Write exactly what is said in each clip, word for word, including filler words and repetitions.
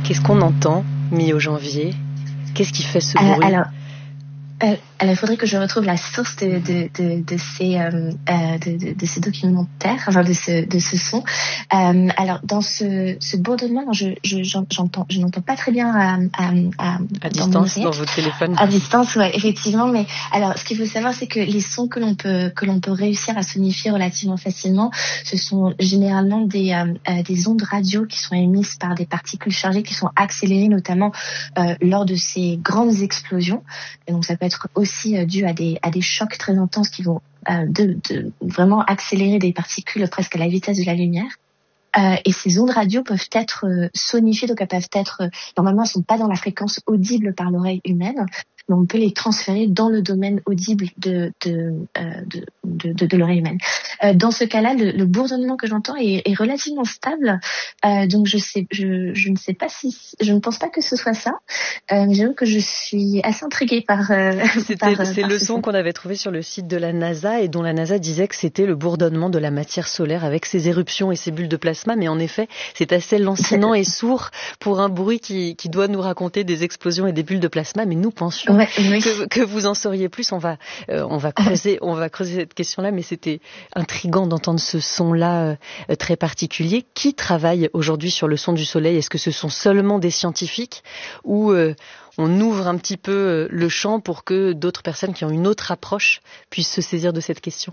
Qu'est-ce qu'on entend mi-janvier? Qu'est-ce qui fait ce euh, bruit? alors, Euh, alors, il faudrait que je retrouve la source de, de, de, de, ces, euh, de, de, de ces documentaires, enfin de ce, de ce son. Euh, alors, dans ce, ce bourdonnement, je, je, j'entends, je n'entends pas très bien à, à, à, à dans distance, mon dans votre téléphone. À distance, ouais, effectivement. Mais alors, ce qu'il faut savoir, c'est que les sons que l'on peut que l'on peut réussir à sonifier relativement facilement, ce sont généralement des euh, des ondes radio qui sont émises par des particules chargées qui sont accélérées, notamment euh, lors de ces grandes explosions. Et donc, ça peut être aussi euh, dû à des à des chocs très intenses qui vont euh, de, de vraiment accélérer des particules presque à la vitesse de la lumière. Euh, et ces ondes radio peuvent être euh, sonifiées, donc elles peuvent être, euh, normalement elles sont pas dans la fréquence audible par l'oreille humaine, mais on peut les transférer dans le domaine audible de de euh, de, de, de, de l'oreille humaine. Euh, dans ce cas-là, le, le bourdonnement que j'entends est, est relativement stable, euh, donc je sais, je, je ne sais pas si, je ne pense pas que ce soit ça, euh, mais j'avoue que je suis assez intriguée par. Euh, c'était, par c'est par le ce son, son qu'on avait trouvé sur le site de la NASA et dont la NASA disait que c'était le bourdonnement de la matière solaire avec ses éruptions et ses bulles de plasma. Mais en effet, c'est assez lancinant et sourd pour un bruit qui, qui doit nous raconter des explosions et des bulles de plasma. Mais nous pensions ouais, oui. que, que vous en sauriez plus. On va, euh, on va creuser, on va creuser cette question-là. Mais c'était intriguant d'entendre ce son-là euh, très particulier. Qui travaille aujourd'hui sur le son du soleil? Est-ce que ce sont seulement des scientifiques ou euh, on ouvre un petit peu le champ pour que d'autres personnes qui ont une autre approche puissent se saisir de cette question?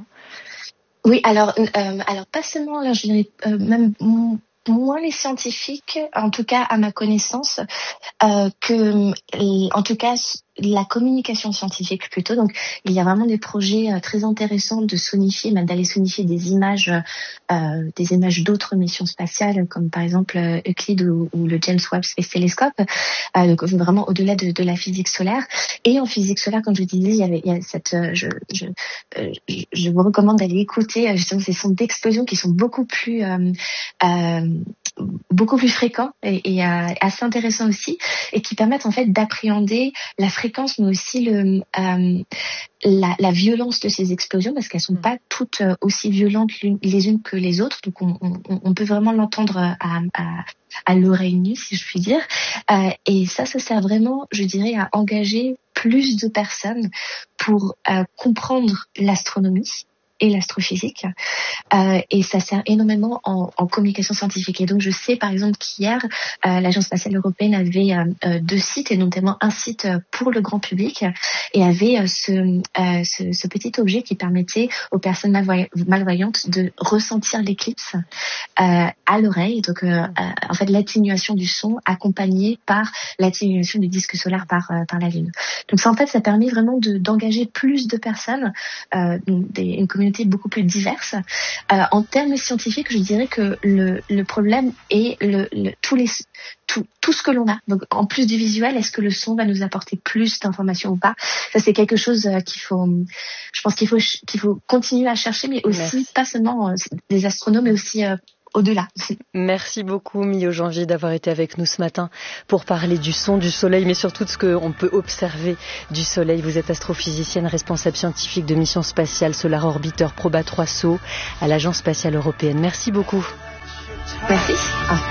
Oui, alors, euh, alors pas seulement, là, je dirais euh, même m- moins les scientifiques, en tout cas à ma connaissance, euh, que, et, en tout cas, la communication scientifique plutôt. Donc, il y a vraiment des projets euh, très intéressants de sonifier, même d'aller sonifier des images, euh, des images d'autres missions spatiales, comme par exemple euh, Euclid ou, ou le James Webb Space Telescope, euh, donc vraiment au-delà de, de la physique solaire. Et en physique solaire, comme je disais, il y avait, il y a cette, euh, je, je, euh, je, je vous recommande d'aller écouter euh, justement ces sons d'explosion qui sont beaucoup plus, euh, euh, beaucoup plus fréquents et, et euh, assez intéressants aussi, et qui permettent en fait d'appréhender la fréquence, mais aussi le, euh, la, la violence de ces explosions, parce qu'elles sont pas toutes aussi violentes les unes que les autres. Donc on, on, on peut vraiment l'entendre à, à, à l'oreille nue, si je puis dire. Euh, et ça, ça sert vraiment, je dirais, à engager plus de personnes pour euh, comprendre l'astronomie et l'astrophysique, euh, et ça sert énormément en, en communication scientifique. Et donc je sais par exemple qu'hier euh, l'Agence spatiale européenne avait euh, deux sites, et notamment un site pour le grand public, et avait euh, ce, euh, ce, ce petit objet qui permettait aux personnes malvoy- malvoyantes de ressentir l'éclipse euh, à l'oreille. Donc euh, euh, en fait l'atténuation du son accompagnée par l'atténuation du disque solaire par euh, par la Lune. Donc ça en fait ça permet vraiment de d'engager plus de personnes, euh, des, une communauté beaucoup plus diverse. Euh, en termes scientifiques, je dirais que le, le problème est le, le, tous les, tout, tout ce que l'on a. Donc, en plus du visuel, est-ce que le son va nous apporter plus d'informations ou pas? Ça, c'est quelque chose euh, qu'il faut, je pense qu'il faut, qu'il faut continuer à chercher, mais aussi Merci. Pas seulement euh, des astronomes, mais aussi euh, au-delà. Merci beaucoup, mi-janvier, d'avoir été avec nous ce matin pour parler du son du soleil, mais surtout de ce qu'on peut observer du soleil. Vous êtes astrophysicienne, responsable scientifique de mission spatiale Solar Orbiter Proba trois S O à l'Agence spatiale européenne. Merci beaucoup. Merci.